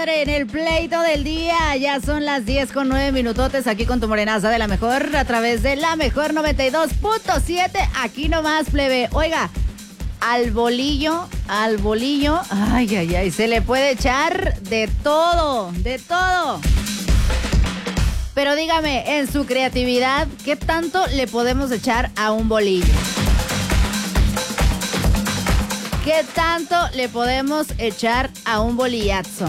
En el pleito del día, ya son las 10:09 minutotes aquí con tu morenaza de la mejor a través de la mejor 92.7, aquí nomás, plebe. Oiga, al bolillo, ay, se le puede echar de todo. Pero dígame, en su creatividad, ¿qué tanto le podemos echar a un bolillo? ¿Qué tanto le podemos echar a un bolillazo?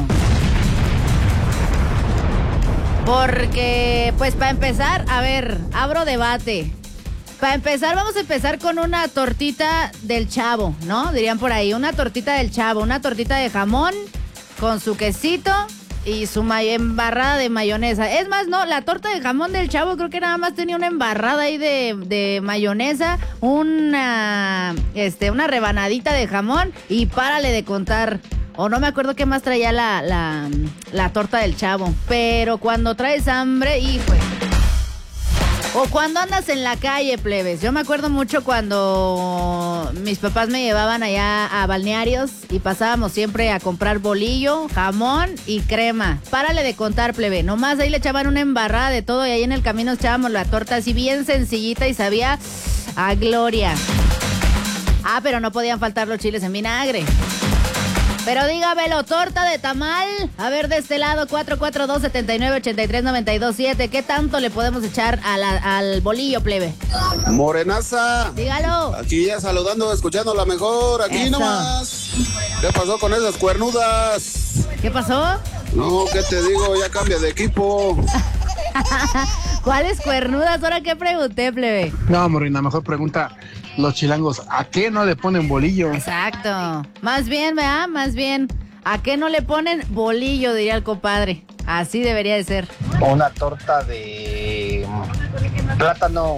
Porque, pues para empezar, a ver, abro debate. Para empezar, vamos a empezar con una tortita del Chavo, ¿no? Dirían por ahí, una tortita del Chavo, una tortita de jamón con su quesito y su embarrada de mayonesa. Es más, no, la torta de jamón del Chavo creo que nada más tenía una embarrada ahí de mayonesa, una rebanadita de jamón y párale de contar. O no me acuerdo qué más traía la torta del Chavo. Pero cuando traes hambre, hijo. O cuando andas en la calle, plebes. Yo me acuerdo mucho cuando mis papás me llevaban allá a balnearios y pasábamos siempre a comprar bolillo, jamón y crema. Párale de contar, plebe. Nomás ahí le echaban una embarrada de todo y ahí en el camino echábamos la torta así bien sencillita y sabía a gloria. Ah, pero no podían faltar los chiles en vinagre. Pero dígamelo, torta de tamal. A ver, de este lado, 442-79-83-92-7. ¿Qué tanto le podemos echar al bolillo, plebe? Morenaza. Dígalo. Aquí ya saludando, escuchando la mejor. Aquí Eso. nomás. ¿Qué pasó con esas cuernudas? ¿Qué pasó? No, ¿qué te digo? Ya cambia de equipo. ¿Cuáles cuernudas? ¿Ahora qué pregunté, plebe? No, Morena, mejor pregunta. Los chilangos, ¿a qué no le ponen bolillo? Exacto. Más bien, ¿verdad? Más bien. ¿A qué no le ponen bolillo? Diría el compadre. Así debería de ser. Una torta de plátano.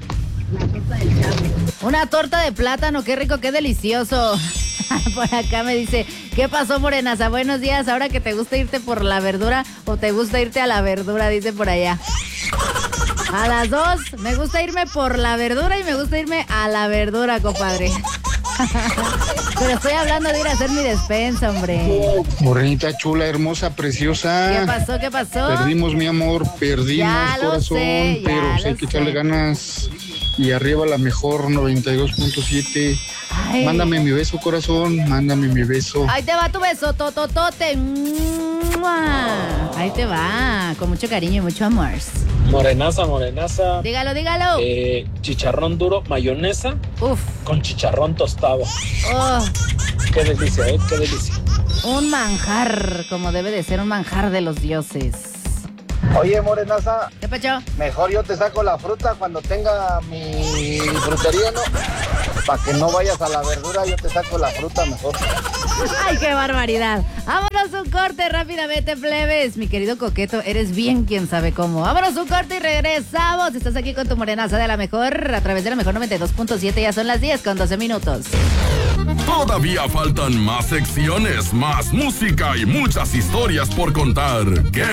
Una torta de plátano, qué rico, qué delicioso. Por acá me dice, ¿qué pasó, morenaza? Buenos días, ahora que te gusta irte por la verdura o te gusta irte a la verdura, dice por allá. A las dos, me gusta irme por la verdura y me gusta irme a la verdura, compadre. Pero estoy hablando de ir a hacer mi despensa, hombre. Morenita chula, hermosa, preciosa. ¿Qué pasó? ¿Qué pasó? Perdimos, mi amor, perdimos, Ya lo corazón, sé, ya pero lo hay que sé. echarle ganas. Y arriba la mejor 92.7. Ay. Mándame mi beso, corazón, mándame mi beso. Ahí te va tu beso, tototote. ¡Mua! Ahí te va, con mucho cariño y mucho amor. Morenaza. Dígalo. Chicharrón duro, mayonesa Uf, con chicharrón tostado. oh, Qué delicia, qué delicia. un manjar, como debe de ser un manjar de los dioses. Oye, Morenaza, ¿Qué pacho? mejor yo te saco la fruta cuando tenga mi frutería, ¿no? Para que no vayas a la verdura, yo te saco la fruta mejor. ¡Ay, qué barbaridad! Vámonos un corte rápidamente, plebes. Mi querido coqueto, eres bien quien sabe cómo. Vámonos un corte y regresamos. Estás aquí con tu morenaza de la mejor, a través de la mejor 92.7. Ya son las 10:12 minutos. Todavía faltan más secciones, más música y muchas historias por contar. ¿Qué